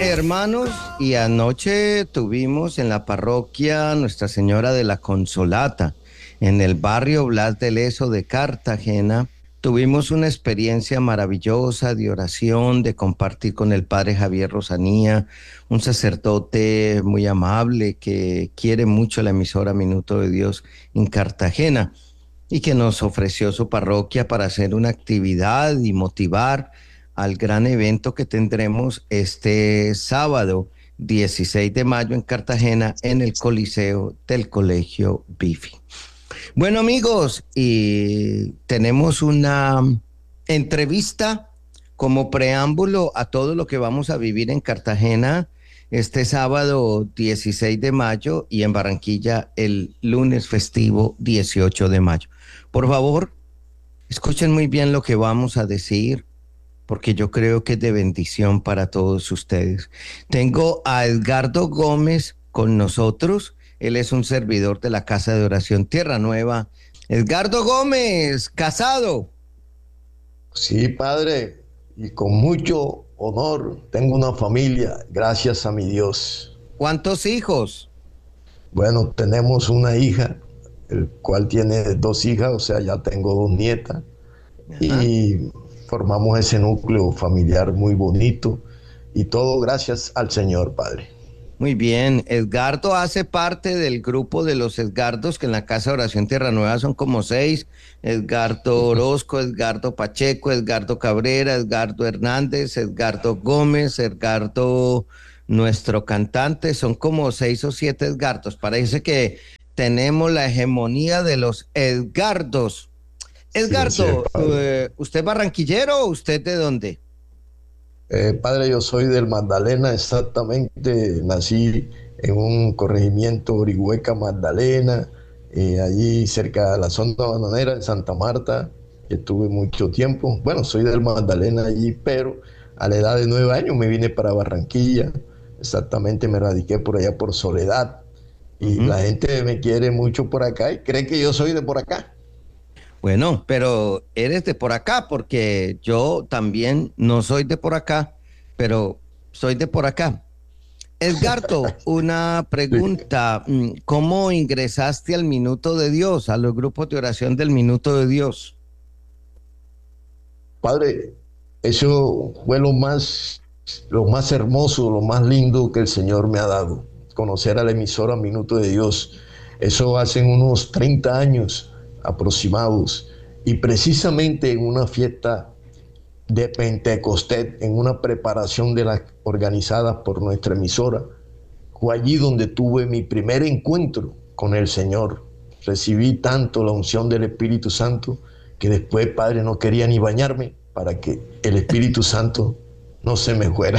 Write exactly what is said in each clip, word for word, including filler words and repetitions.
Hermanos, y anoche tuvimos en la parroquia Nuestra Señora de la Consolata, en el barrio Blas de Lezo de Cartagena. Tuvimos una experiencia maravillosa de oración, de compartir con el padre Javier Rosanía, un sacerdote muy amable que quiere mucho la emisora Minuto de Dios en Cartagena y que nos ofreció su parroquia para hacer una actividad y motivar al gran evento que tendremos este sábado dieciséis de mayo en Cartagena en el Coliseo del Colegio Bifi. Bueno, amigos, y tenemos una entrevista como preámbulo a todo lo que vamos a vivir en Cartagena este sábado dieciséis de mayo y en Barranquilla el lunes festivo dieciocho de mayo. Por favor, escuchen muy bien lo que vamos a decir, porque yo creo que es de bendición para todos ustedes. Tengo a Edgardo Gómez con nosotros. Él es un servidor de la Casa de Oración Tierra Nueva. Edgardo Gómez, casado. Sí, padre, y con mucho honor tengo una familia, gracias a mi Dios. ¿Cuántos hijos? Bueno, tenemos una hija, el cual tiene dos hijas, o sea, ya tengo dos nietas, Ajá. y formamos ese núcleo familiar muy bonito, y todo gracias al Señor, padre. Muy bien, Edgardo hace parte del grupo de los Edgardos, que en la Casa de Oración Tierra Nueva son como seis: Edgardo Orozco, Edgardo Pacheco, Edgardo Cabrera, Edgardo Hernández, Edgardo Gómez, Edgardo, nuestro cantante. Son como seis o siete Edgardos. Parece que tenemos la hegemonía de los Edgardos. Sí, así es, Edgardo, padre. eh, ¿usted es barranquillero o usted de dónde? Eh, padre, yo soy del Magdalena, exactamente. Nací en un corregimiento Orihueca Magdalena, eh, allí cerca de la zona bananera de Santa Marta. Que Estuve mucho tiempo. Bueno, soy del Magdalena allí, pero a la edad de nueve años me vine para Barranquilla. Exactamente, me radiqué por allá por Soledad. Y Ujú. la gente me quiere mucho por acá y cree que yo soy de por acá. Bueno, pero eres de por acá, porque yo también no soy de por acá, pero soy de por acá. Edgardo, una Sí. pregunta. mm, ¿Cómo ingresaste al Minuto de Dios, a los grupos de oración del Minuto de Dios? Padre, eso fue lo más, lo más hermoso, lo más lindo que el Señor me ha dado. Conocer a la emisora Minuto de Dios. Eso hace unos treinta años aproximados. Y precisamente en una fiesta de Pentecostés, en una preparación de las organizadas por nuestra emisora, fue allí donde tuve mi primer encuentro con el Señor. Recibí tanto la unción del Espíritu Santo que después, Padre, no quería ni bañarme para que el Espíritu Santo no se me fuera.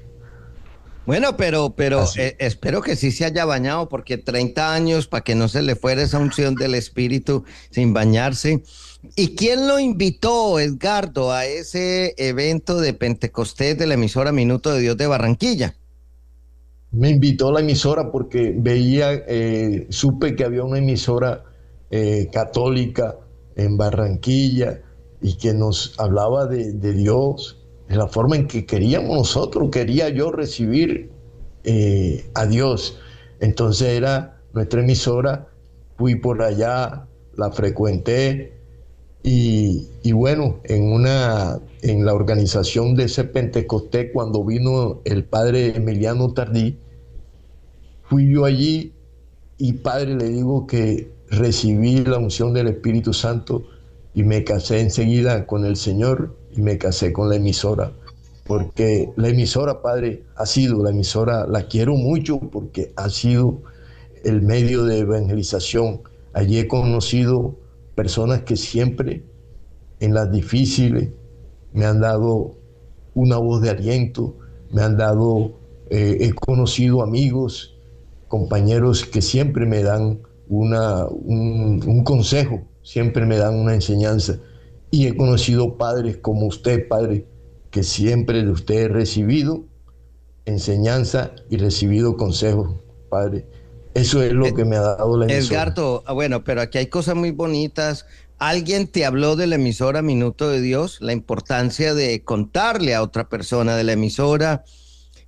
Bueno, pero, pero Así. eh, espero que sí se haya bañado, porque treinta años para que no se le fuera esa unción del Espíritu sin bañarse. ¿Y quién lo invitó, Edgardo, a ese evento de Pentecostés de la emisora Minuto de Dios de Barranquilla? Me invitó a la emisora porque veía, eh, supe que había una emisora eh, católica en Barranquilla y que nos hablaba de, de Dios, de la forma en que queríamos nosotros, quería yo recibir eh, a Dios. Entonces era nuestra emisora, fui por allá, la frecuenté y, y bueno, en, una, en la organización de ese Pentecostés, cuando vino el padre Emiliano Tardí, fui yo allí y padre, le digo que recibí la unción del Espíritu Santo y me casé enseguida con el Señor y me casé con la emisora. Porque la emisora, padre, ha sido, la emisora la quiero mucho porque ha sido el medio de evangelización. Allí he conocido personas que siempre en las difíciles me han dado una voz de aliento, me han dado, eh, he conocido amigos, compañeros que siempre me dan una, un, un consejo, siempre me dan una enseñanza. Y he conocido padres como usted, padre, que siempre de usted he recibido enseñanza y recibido consejos, padre. Eso es lo Eh, que me ha dado la emisora. Edgardo, ah, bueno, pero aquí hay cosas muy bonitas. ¿Alguien te habló de la emisora Minuto de Dios? La importancia de contarle a otra persona de la emisora.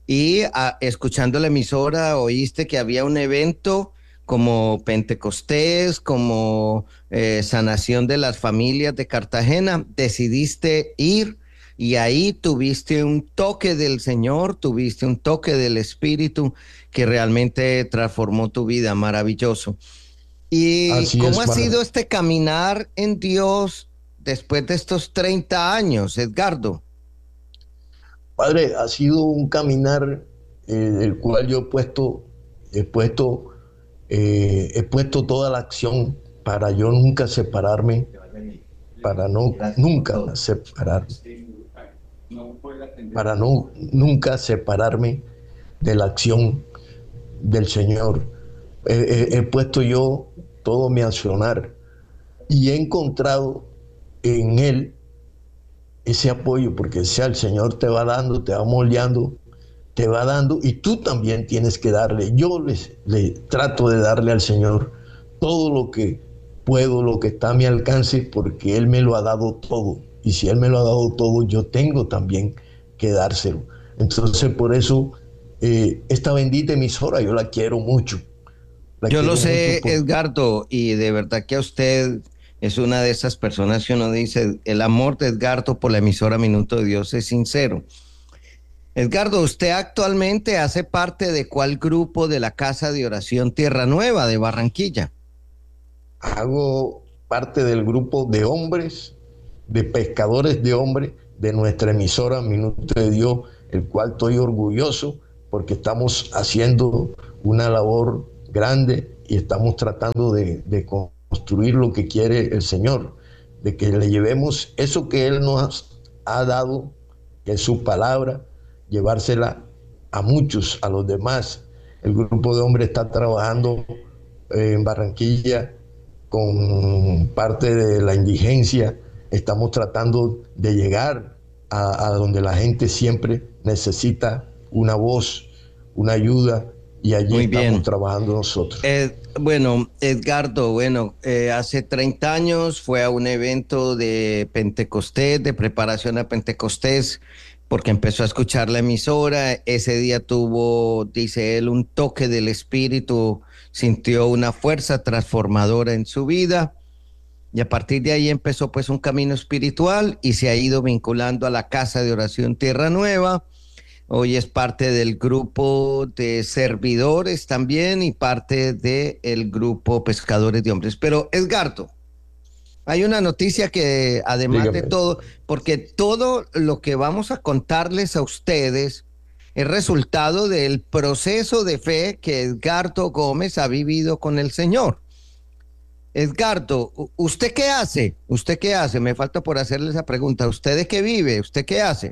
y a, escuchando la emisora oíste que había un evento como Pentecostés, como eh, sanación de las familias de Cartagena, decidiste ir y ahí tuviste un toque del Señor, tuviste un toque del Espíritu que realmente transformó tu vida, maravilloso. ¿Y Así cómo es, ha sido padre. este caminar en Dios después de estos treinta años, Edgardo? Padre, ha sido un caminar eh, el cual yo he puesto, he puesto, eh, he puesto toda la acción para yo nunca separarme, para no nunca separar, para no nunca separarme de la acción del Señor. He, he- he puesto yo todo mi accionar y he encontrado en Él ese apoyo, porque sea el Señor te va dando, te va moldeando, te va dando y tú también tienes que darle. Yo les, le trato de darle al Señor todo lo que puedo, lo que está a mi alcance, porque Él me lo ha dado todo. Y si Él me lo ha dado todo, yo tengo también que dárselo. Entonces, por eso, eh, esta bendita emisora, yo la quiero mucho. La Yo lo quiero mucho sé, por... Edgardo, y de verdad que a usted es una de esas personas que uno dice, el amor de Edgardo por la emisora Minuto de Dios es sincero. Edgardo, usted actualmente hace parte de cuál grupo de la Casa de Oración Tierra Nueva de Barranquilla. Hago parte del grupo de hombres, de pescadores de hombres de nuestra emisora Minuto de Dios, el cual estoy orgulloso porque estamos haciendo una labor grande y estamos tratando de, de construir lo que quiere el Señor, de que le llevemos eso que Él nos ha dado, que es su palabra, llevársela a muchos, a los demás. El grupo de hombres está trabajando eh, en Barranquilla con parte de la indigencia, estamos tratando de llegar a, a donde la gente siempre necesita una voz, una ayuda, y allí Muy estamos bien. trabajando nosotros. Eh, bueno, Edgardo, bueno, eh, hace treinta años fue a un evento de Pentecostés, de preparación a Pentecostés, porque empezó a escuchar la emisora. Ese día tuvo, dice él, un toque del Espíritu, sintió una fuerza transformadora en su vida. Y a partir de ahí empezó pues un camino espiritual y se ha ido vinculando a la Casa de Oración Tierra Nueva. Hoy es parte del grupo de servidores también y parte del grupo Pescadores de Hombres. Pero Edgardo, hay una noticia que además de Dígame. todo, porque todo lo que vamos a contarles a ustedes es resultado del proceso de fe que Edgardo Gómez ha vivido con el Señor. Edgardo, ¿usted qué hace? ¿Usted qué hace? Me falta por hacerle esa pregunta. ¿Usted de qué vive? ¿Usted qué hace?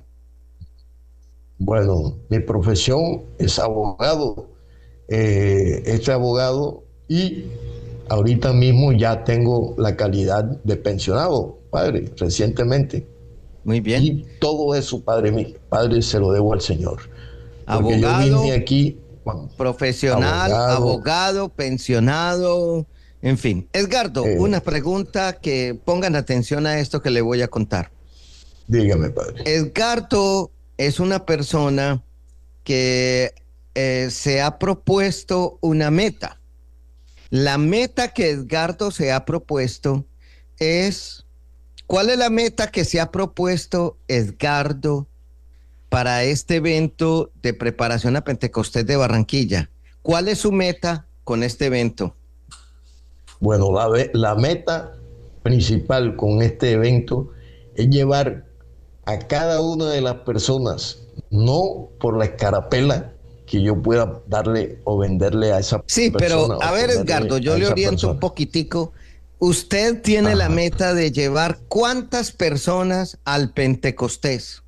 Bueno, mi profesión es abogado. Eh, este abogado y ahorita mismo ya tengo la calidad de pensionado, padre, recientemente. Muy bien. Y todo eso, padre mío, padre, se lo debo al Señor. Porque yo vine Abogado, aquí, bueno, profesional, abogado, abogado, pensionado, en fin. Edgardo, eh, una pregunta que pongan atención a esto que le voy a contar. dígame, padre. Edgardo es una persona que eh, se ha propuesto una meta. La meta que Edgardo se ha propuesto es, ¿cuál es la meta que se ha propuesto Edgardo para este evento de preparación a Pentecostés de Barranquilla? ¿Cuál es su meta con este evento? Bueno, la, la meta principal con este evento es llevar a cada una de las personas, no por la escarapela que yo pueda darle o venderle a esa Sí, pero persona a o ver, Edgardo, ponerle yo a le esa oriento un persona. poquitico. Usted tiene la Ajá. meta de llevar cuántas personas al Pentecostés.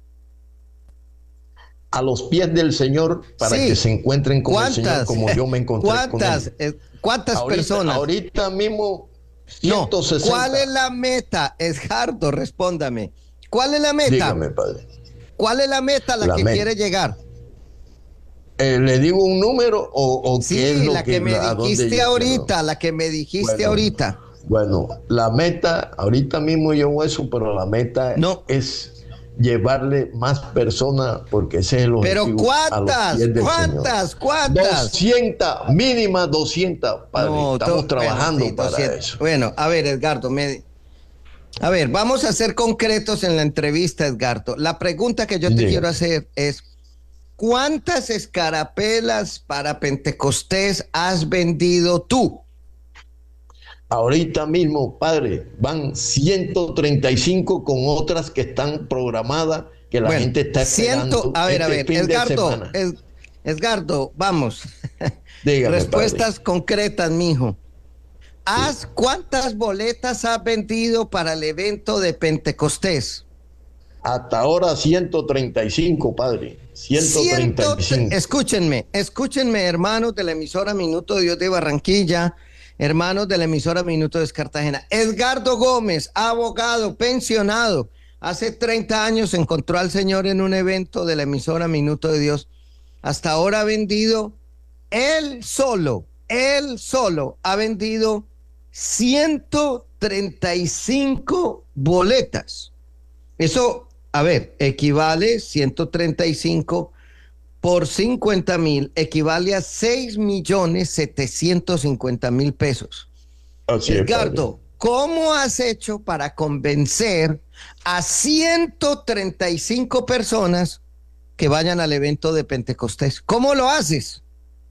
A los pies del Señor para que se Sí, encuentren con el Señor ¿cuántas? como yo me encontré con ¿Cuántas? Él. Eh, ¿Cuántas Ahorita, personas? ahorita mismo No, ¿cuál es ciento sesenta. la meta? Edgardo, respóndame. ¿Cuál es la meta? Dígame, padre. ¿Cuál es la meta a la La que meta. quiere llegar? Eh, ¿Le digo un número o, o qué es Sí, lo la que que, me a dónde dijiste yo quiero? ahorita, la que me dijiste Bueno, ahorita. bueno, la meta, ahorita mismo llevo eso, pero la meta No, es llevarle más personas, porque ese es el Pero objetivo, a los ¿cuántas? pies del ¿Cuántas? Señor. ¿Cuántas? doscientas, mínima doscientas, Padre. No, Estamos to- bueno, sí, trabajando para doscientos. eso. Bueno, a ver, Edgardo, me, a ver, vamos a ser concretos en la entrevista, Edgardo. La pregunta que yo te Diga. quiero hacer es, ¿cuántas escarapelas para Pentecostés has vendido tú? Ahorita mismo, Padre, van ciento treinta y cinco con otras que están programadas, que la Bueno, gente está ciento, esperando a ver, a este ver, fin de Edgardo, semana. Ed- Edgardo, vamos. Dígame, Padre. Respuestas concretas, mijo. Sí. ¿Haz cuántas boletas has vendido para el evento de Pentecostés? Hasta ahora ciento treinta y cinco, Padre. ciento treinta y Ciento, cinco. escúchenme, escúchenme, hermanos de la emisora Minuto de Dios de Barranquilla, hermanos de la emisora Minuto de Cartagena. Edgardo Gómez, abogado, pensionado, hace treinta años encontró al Señor en un evento de la emisora Minuto de Dios. Hasta ahora ha vendido, él solo, él solo ha vendido ciento treinta y cinco boletas. Eso, a ver, equivale ciento treinta y cinco por cincuenta mil, equivale a seis millones setecientos cincuenta mil pesos. Así es, Padre. Edgardo, ¿cómo has hecho para convencer a ciento treinta y cinco personas que vayan al evento de Pentecostés? ¿Cómo lo haces?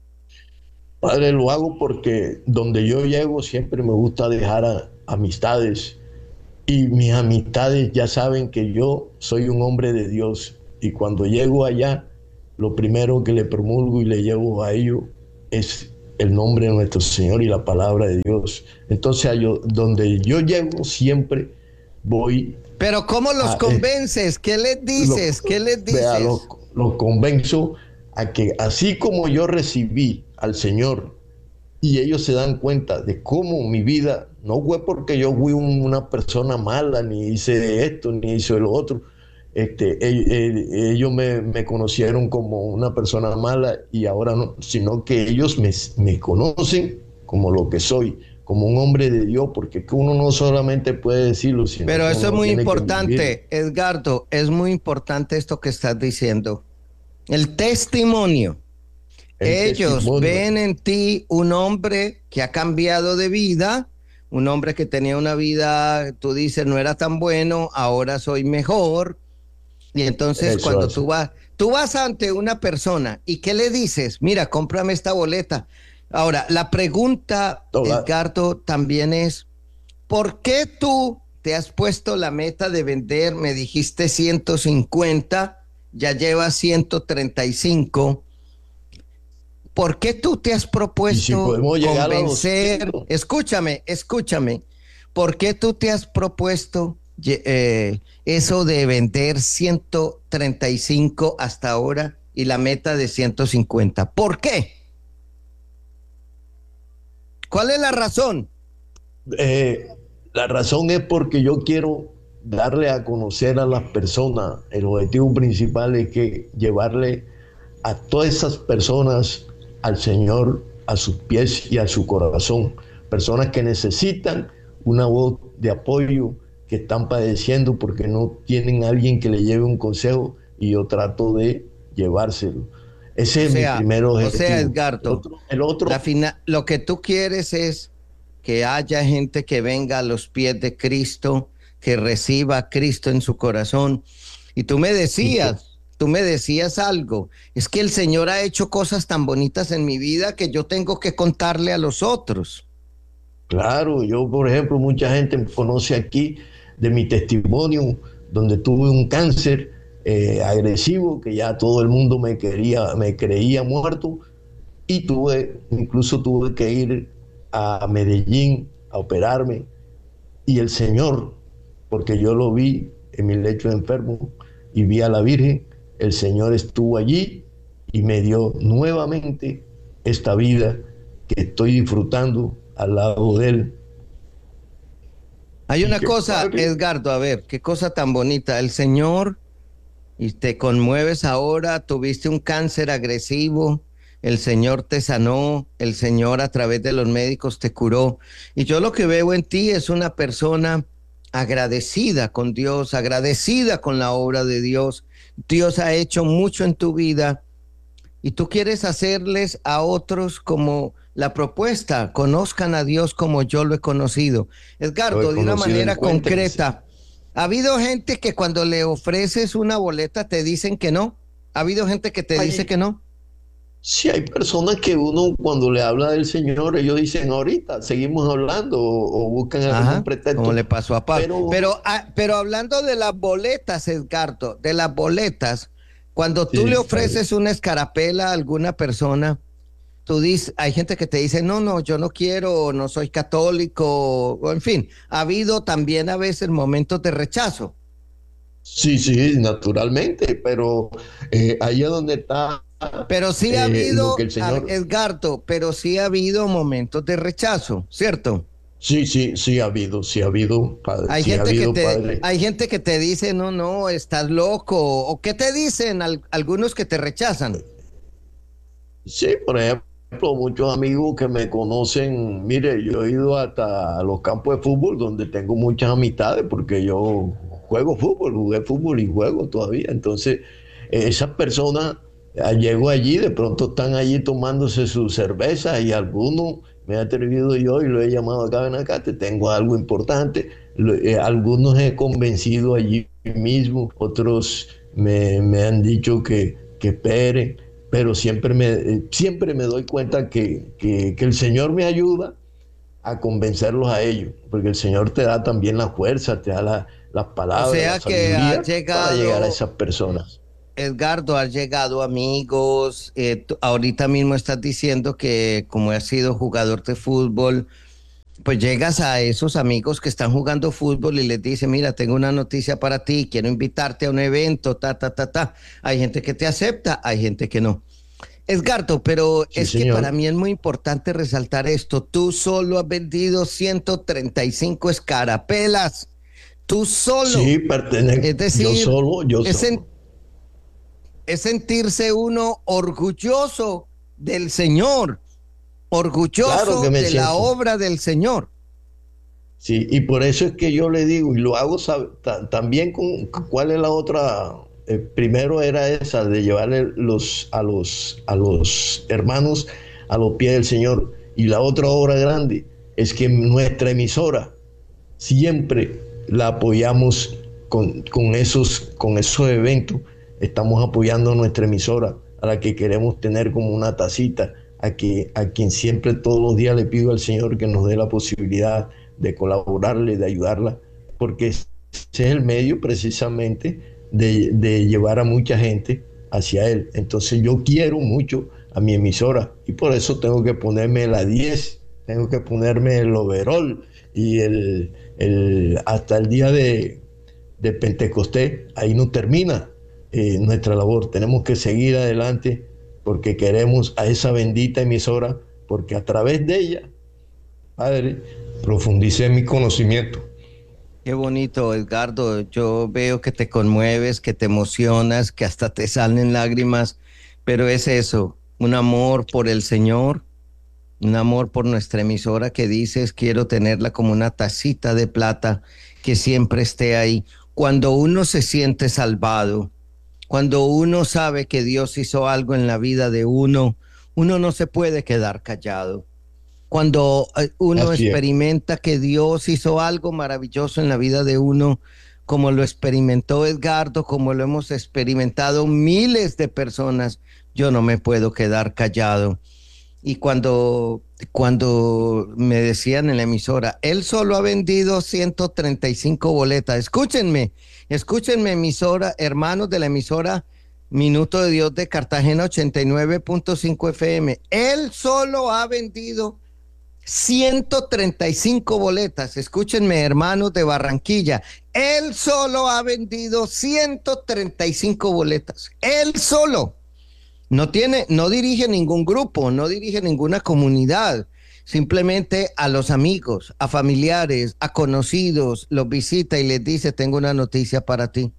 Padre, lo hago porque donde yo llego siempre me gusta dejar a, amistades, y mis amistades ya saben que yo soy un hombre de Dios, y cuando llego allá, lo primero que le promulgo y le llevo a ellos es el nombre de nuestro Señor y la palabra de Dios. Entonces, yo, donde yo llego siempre voy. Pero ¿cómo los a, convences? ¿Qué les dices? Lo, ¿Qué les dices? Vea, los lo convenzo a que así como yo recibí al Señor, y ellos se dan cuenta de cómo mi vida no fue porque yo fui una persona mala, ni hice esto, ni hice lo otro. Este, ellos me, me conocieron como una persona mala, y ahora no, sino que ellos me, me conocen como lo que soy, como un hombre de Dios, porque uno no solamente puede decirlo, sino Pero que eso es uno muy tiene que importante, vivir. Edgardo, es muy importante esto que estás diciendo. El testimonio. El Ellos testimonio. ven en ti un hombre que ha cambiado de vida, un hombre que tenía una vida, tú dices, no era tan bueno, ahora soy mejor. Y entonces Eso cuando hace. tú vas, tú vas ante una persona y ¿qué le dices? Mira, cómprame esta boleta. Ahora, la pregunta, Toda, Edgardo, también es, ¿por qué tú te has puesto la meta de vender? Me dijiste ciento cincuenta, ya llevas ciento treinta y cinco. ¿Por qué tú te has y si propuesto podemos llegar a convencer? doscientos. Escúchame, escúchame. ¿Por qué tú te has propuesto eh, eso de vender ciento treinta y cinco hasta ahora y la meta de ciento cincuenta? ¿Por qué? ¿Cuál es la razón? Eh, la razón es porque yo quiero darle a conocer a las personas. El objetivo principal es que llevarle a todas esas personas al Señor, a sus pies y a su corazón. Personas que necesitan una voz de apoyo, que están padeciendo porque no tienen a alguien que le lleve un consejo, y yo trato de llevárselo. Ese O es mi sea, primer o objetivo. sea, El Edgardo, otro, el otro la fina, lo que tú quieres es que haya gente que venga a los pies de Cristo, que reciba a Cristo en su corazón. Y tú me decías, tú me decías algo, es que el Señor ha hecho cosas tan bonitas en mi vida que yo tengo que contarle a los otros. Claro, yo, por ejemplo, mucha gente me conoce aquí de mi testimonio, donde tuve un cáncer eh, agresivo, que ya todo el mundo me quería, me creía muerto, y tuve, incluso tuve que ir a Medellín a operarme, y el Señor, porque yo lo vi en mi lecho de enfermo y vi a la Virgen, el Señor estuvo allí y me dio nuevamente esta vida que estoy disfrutando al lado de Él. Hay una Que, cosa, padre, Edgardo, a ver, qué cosa tan bonita. El Señor, y te conmueves ahora, tuviste un cáncer agresivo, el Señor te sanó, el Señor a través de los médicos te curó. Y yo lo que veo en ti es una persona agradecida con Dios, agradecida con la obra de Dios. Dios ha hecho mucho en tu vida y tú quieres hacerles a otros como la propuesta, conozcan a Dios como yo lo he conocido. Lo he Edgardo, de una conocido, manera encuéntrense. concreta, ¿ha habido gente que cuando le ofreces una boleta te dicen que no? ¿Ha habido gente que te dice Hay, que no? sí, hay personas que uno cuando le habla del Señor, ellos dicen ahorita, seguimos hablando o, o buscan algún Ajá, como pretexto, le pasó a Pablo. pero uno, Pero, ah, pero hablando de las boletas, Edgardo, de las boletas, cuando tú le sí, padre. ofreces una escarapela a alguna persona, tú dices, hay gente que te dice, no, no, yo no quiero, no soy católico, o en fin, ha habido también a veces momentos de rechazo. Sí, sí, naturalmente, pero eh, ahí es donde está Pero sí ha eh, lo que habido, el a- Señor, Edgardo, pero sí ha habido momentos de rechazo, ¿cierto? sí, sí, sí ha habido, sí ha habido, padre, Hay sí ha gente que habido, te, padre. hay gente que te dice, no, no, estás loco. ¿O qué te dicen al- algunos que te rechazan? Sí, por ejemplo, muchos amigos que me conocen, mire, yo he ido hasta los campos de fútbol donde tengo muchas amistades porque yo juego fútbol, jugué fútbol y juego todavía. Entonces, eh, esas personas, ah, llego allí, de pronto están allí tomándose su cerveza y algunos me he atrevido yo y lo he llamado acá, ven acá, te tengo algo importante. Lo- eh, algunos he convencido allí mismo, otros me, me han dicho que, que esperen, pero siempre me, eh, siempre me doy cuenta que, que, que el Señor me ayuda a convencerlos a ellos, porque el Señor te da también la fuerza, te da la, las O palabras, la sea que ha sabiduría para llegar a llegado, esas personas. Edgardo, ha llegado amigos. Eh, tú- ahorita mismo estás diciendo que como has sido jugador de fútbol, pues llegas a esos amigos que están jugando fútbol y les dices, mira, tengo una noticia para ti, quiero invitarte a un evento, ta, ta, ta, ta. Hay gente que te acepta, hay gente que no. Edgardo, pero Sí, es que para Señor. mí es muy importante resaltar esto. Tú solo has vendido ciento treinta y cinco escarapelas. Tú solo. Sí, pertenezco, Es yo decir, solo, yo es, solo. en- es sentirse uno orgulloso del Señor, Claro que orgulloso me de la siento. obra del Señor. Sí, y por eso es que yo le digo, y lo hago sab- ta- también con, ¿cuál es la otra? Eh, primero era esa de llevarle los, a, los, a los hermanos a los pies del Señor. Y la otra obra grande es que nuestra emisora siempre la apoyamos con, con esos, con esos eventos. Estamos apoyando a nuestra emisora, a la que queremos tener como una tacita, a, que, a quien siempre todos los días le pido al Señor que nos dé la posibilidad de colaborarle, de ayudarla, porque ese es el medio precisamente de, de llevar a mucha gente hacia Él. Entonces yo quiero mucho a mi emisora y por eso tengo que ponerme la diez, tengo que ponerme el overall y el, el, hasta el día de, de Pentecostés, ahí no termina eh, nuestra labor. Tenemos que seguir adelante porque queremos a esa bendita emisora, porque a través de ella, Padre, profundicé mi conocimiento. Qué bonito, Edgardo. Yo veo que te conmueves, que te emocionas, que hasta te salen lágrimas, pero es eso, un amor por el Señor, un amor por nuestra emisora que dices, quiero tenerla como una tacita de plata que siempre esté ahí. Cuando uno se siente salvado, cuando uno sabe que Dios hizo algo en la vida de uno, uno no se puede quedar callado. Cuando eh, uno Así es. experimenta que Dios hizo algo maravilloso en la vida de uno, como lo experimentó Edgardo, como lo hemos experimentado miles de personas, yo no me puedo quedar callado. Y cuando, cuando me decían en la emisora, él solo ha vendido ciento treinta y cinco boletas. Escúchenme, escúchenme, emisora, hermanos de la emisora Minuto de Dios de Cartagena ochenta y nueve punto cinco F M. Él solo ha vendido ciento treinta y cinco boletas. Escúchenme, hermanos de Barranquilla. Él solo ha vendido ciento treinta y cinco boletas. Él solo. No tiene, no dirige ningún grupo, no dirige ninguna comunidad. Simplemente a los amigos, a familiares, a conocidos, los visita y les dice, tengo una noticia para ti.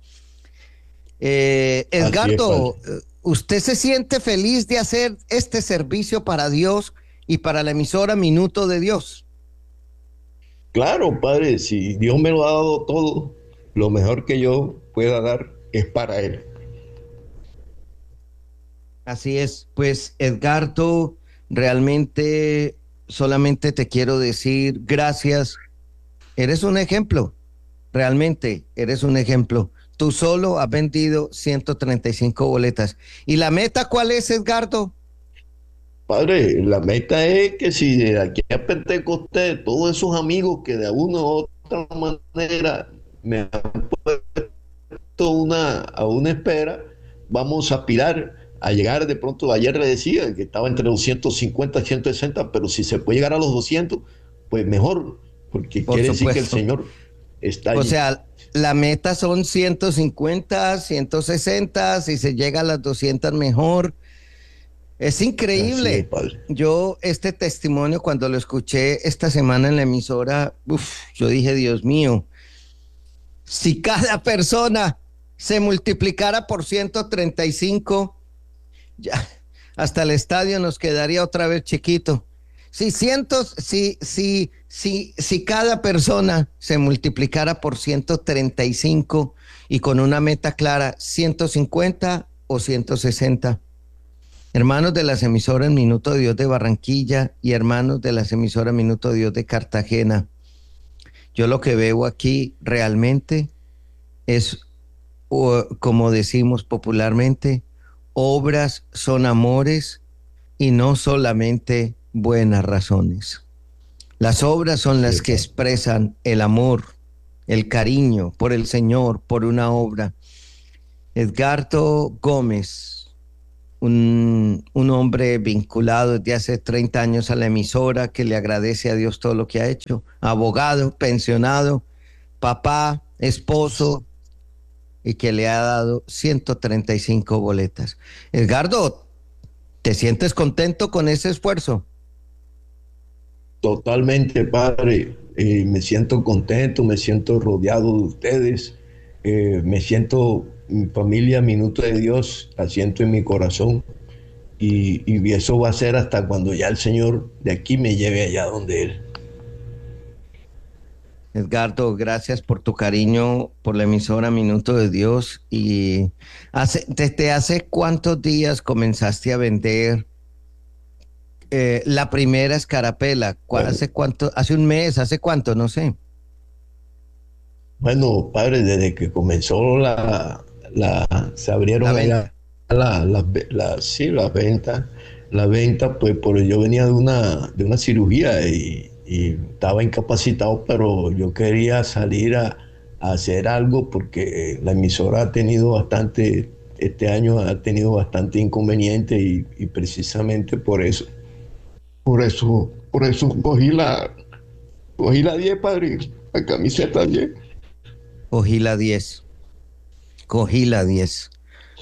Eh, Así es, Edgardo, Padre. eh, ¿usted se siente feliz de hacer este servicio para Dios y para la emisora Minuto de Dios? Claro, Padre, si Dios me lo ha dado todo, lo mejor que yo pueda dar es para Él. Así es, pues Edgardo, realmente solamente te quiero decir gracias. Eres un ejemplo, realmente eres un ejemplo. Tú solo has vendido ciento treinta y cinco boletas. ¿Y la meta cuál es, Edgardo? Padre, la meta es que si de aquí a Pentecostés, todos esos amigos que de alguna u otra manera me han puesto una, a una espera, vamos a aspirar a llegar de pronto, ayer le decía que estaba entre los ciento cincuenta y ciento sesenta, pero si se puede llegar a los doscientos, pues mejor, porque Por quiere decir que el supuesto. Señor está O allí. sea, la meta son ciento cincuenta, ciento sesenta, si se llega a las doscientas mejor. Es Así es, increíble. Padre. Yo este testimonio cuando lo escuché esta semana en la emisora, uf, yo dije, Dios mío, si cada persona se multiplicara por ciento treinta y cinco, ya hasta el estadio nos quedaría otra vez chiquito. Si cientos, si, si, si, si cada persona se multiplicara por ciento treinta y cinco y con una meta clara, ciento cincuenta o ciento sesenta. Hermanos de las emisoras Minuto de Dios de Barranquilla y hermanos de las emisoras Minuto de Dios de Cartagena, yo lo que veo aquí realmente es, o, como decimos popularmente, obras son amores y no solamente buenas razones. Las obras son Así las es, que Padre. expresan el amor, el cariño por el Señor, por una obra. Edgardo Gómez, un, un hombre vinculado desde hace treinta años a la emisora, que le agradece a Dios todo lo que ha hecho, abogado, pensionado, papá, esposo, y que le ha dado ciento treinta y cinco boletas. Edgardo, ¿te sientes contento con ese esfuerzo? Totalmente, Padre. Eh, me siento contento, me siento rodeado de ustedes, eh, me siento mi familia, minuto de Dios, la siento en mi corazón y, y eso va a ser hasta cuando ya el Señor de aquí me lleve allá donde Él. Edgardo, gracias por tu cariño, por la emisora Minuto de Dios. Y hace, ¿desde hace cuántos días comenzaste a vender eh, la primera escarapela? Bueno, ¿Hace cuánto? ¿Hace un mes? ¿Hace cuánto? No sé. bueno, Padre, desde que comenzó la, la se La abrieron allá venta. las la, la, sí, las ventas, la venta, pues por yo venía de una, de una cirugía y, y estaba incapacitado, pero yo quería salir a, a hacer algo porque la emisora ha tenido bastante, este año ha tenido bastante inconveniente y, y precisamente por eso, por eso, por eso cogí la, cogí la diez, padre, la camiseta diez. Cogí la diez. Cogí la diez.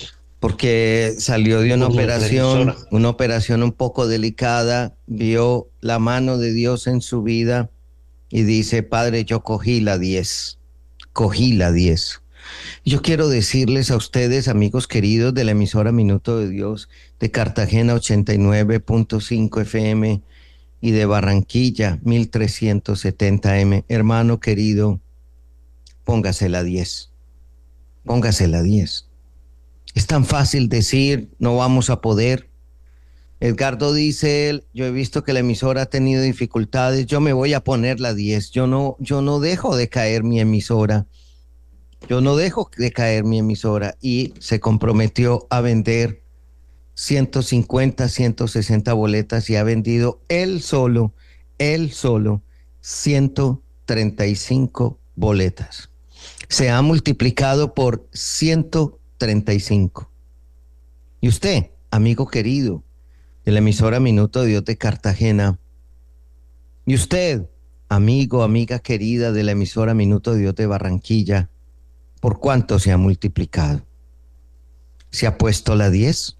Porque salió de una Por nuestra emisora. operación, una operación un poco delicada, vio la mano de Dios en su vida y dice, Padre, yo cogí la diez. Cogí la diez. Yo quiero decirles a ustedes, amigos queridos de la emisora Minuto de Dios, de Cartagena ochenta y nueve punto cinco F M y de Barranquilla mil trescientos setenta M, hermano querido, póngase la diez, póngase la diez. Es tan fácil decir, no vamos a poder. Edgardo dice él, yo he visto que la emisora ha tenido dificultades, yo me voy a poner la diez, yo no, yo no dejo de caer mi emisora. Yo no dejo de caer mi emisora y se comprometió a vender ciento cincuenta, ciento sesenta boletas y ha vendido él solo, él solo, ciento treinta y cinco boletas. Se ha multiplicado por ciento treinta y cinco. Y usted, amigo querido de la emisora Minuto de Dios de Cartagena, y usted, amigo, amiga querida de la emisora Minuto de Dios de Barranquilla, ¿por cuánto se ha multiplicado? ¿Se ha puesto la diez?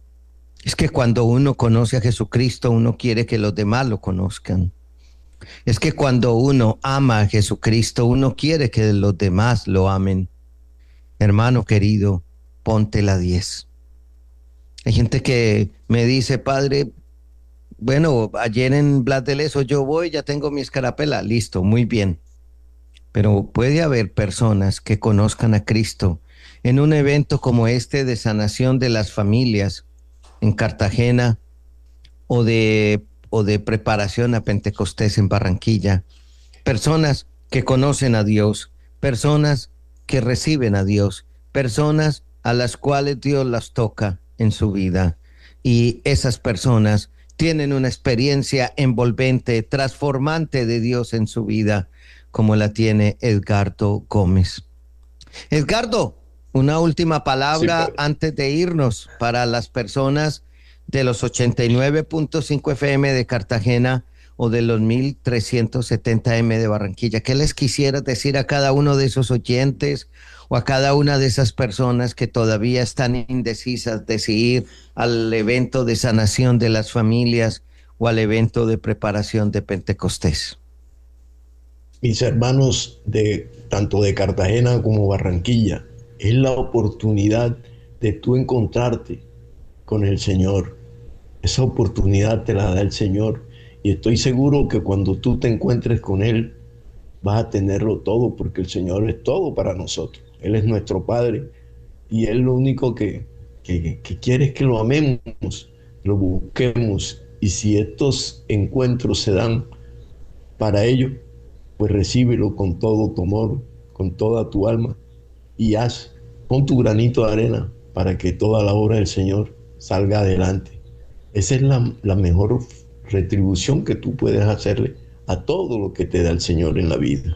Es que cuando uno conoce a Jesucristo, uno quiere que los demás lo conozcan. Es que cuando uno ama a Jesucristo, uno quiere que los demás lo amen. Hermano querido, ponte la diez. Hay gente que me dice, Padre, Bueno, ayer en Blas de Lezo yo voy, ya tengo mi escarapela, listo, muy bien. Pero puede haber personas que conozcan a Cristo en un evento como este de sanación de las familias en Cartagena o de, o de preparación a Pentecostés en Barranquilla. Personas que conocen a Dios, personas que reciben a Dios, personas a las cuales Dios las toca en su vida. Y esas personas tienen una experiencia envolvente, transformante de Dios en su vida, como la tiene Edgardo Gómez. Edgardo, una última Sí, palabra padre. antes de irnos para las personas de los ochenta y nueve punto cinco F M de Cartagena o de los mil trescientos setenta M de Barranquilla. ¿Qué les quisieras decir a cada uno de esos oyentes o a cada una de esas personas que todavía están indecisas de si ir al evento de sanación de las familias o al evento de preparación de Pentecostés? Mis hermanos de tanto de Cartagena como Barranquilla, es la oportunidad de tú encontrarte con el Señor. Esa oportunidad te la da el Señor y estoy seguro que cuando tú te encuentres con Él vas a tenerlo todo porque el Señor es todo para nosotros. Él es nuestro Padre y Él lo único que, que, que quiere es que lo amemos, lo busquemos y si estos encuentros se dan para ello, pues recíbelo con todo tu amor, con toda tu alma y haz, pon tu granito de arena para que toda la obra del Señor salga adelante. Esa es la, la mejor retribución que tú puedes hacerle a todo lo que te da el Señor en la vida.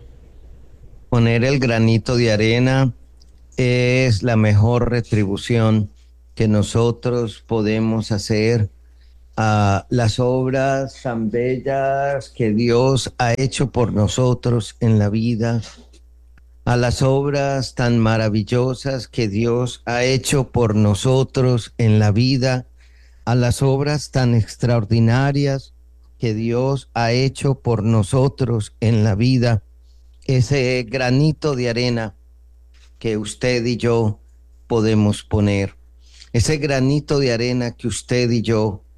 Poner el granito de arena es la mejor retribución que nosotros podemos hacer a las obras tan bellas que Dios ha hecho por nosotros en la vida, a las obras tan maravillosas que Dios ha hecho por nosotros en la vida, a las obras tan extraordinarias que Dios ha hecho por nosotros en la vida. Ese granito de arena que usted y yo podemos poner, ese granito de arena que usted y yo